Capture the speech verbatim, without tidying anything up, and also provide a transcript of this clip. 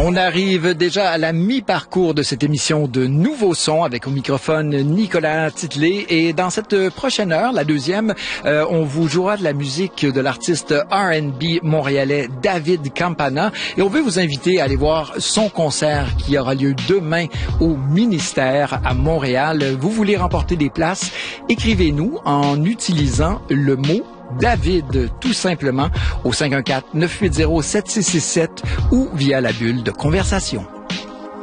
On arrive déjà à la mi-parcours de cette émission de Nouveaux Sons avec au microphone Nicolas Titlet. Et dans cette prochaine heure, la deuxième, euh, on vous jouera de la musique de l'artiste R and B montréalais David Campana. Et on veut vous inviter à aller voir son concert qui aura lieu demain au Ministère à Montréal. Vous voulez remporter des places? Écrivez-nous en utilisant le mot David, tout simplement, au cinq un quatre, neuf huit zéro, sept six six sept ou via la bulle de conversation.